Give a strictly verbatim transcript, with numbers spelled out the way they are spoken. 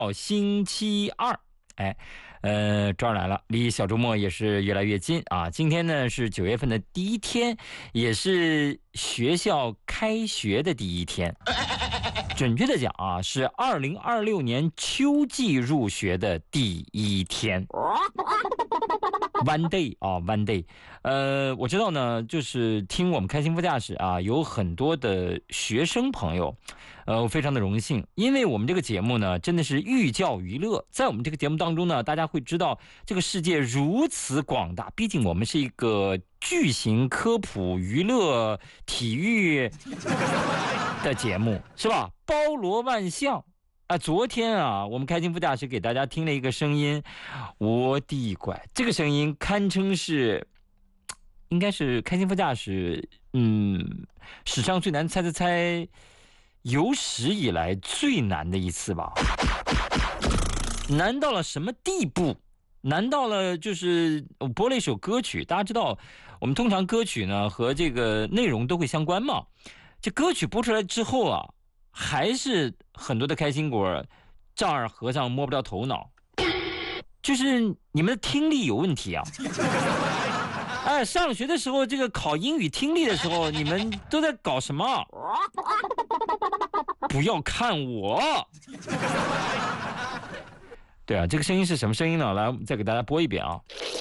星期二。哎，呃，这儿来了，离小周末也是越来越近啊。今天呢是九月份的第一天，也是学校开学的第一天。准确的讲啊，是二零二六年秋季入学的第一天。One day 啊 ，One day， 呃，我知道呢，就是听我们开心副驾驶啊，有很多的学生朋友，呃，我非常的荣幸，因为我们这个节目呢，真的是寓教于乐。在我们这个节目当中呢，大家会知道这个世界如此广大，毕竟我们是一个巨型科普、娱乐、体育的节目，是吧？包罗万象。啊，昨天啊，我们开心副驾驶给大家听了一个声音，我的乖，这个声音堪称是，应该是开心副驾驶，嗯，史上最难猜猜猜，有史以来最难的一次吧？难到了什么地步？难到了就是我播了一首歌曲，大家知道，我们通常歌曲呢和这个内容都会相关嘛。这歌曲播出来之后啊，还是很多的开心果丈二和尚摸不着头脑，就是你们的听力有问题啊！哎，上学的时候这个考英语听力的时候，你们都在搞什么？不要看我！对啊，这个声音是什么声音呢？来，再给大家播一遍啊。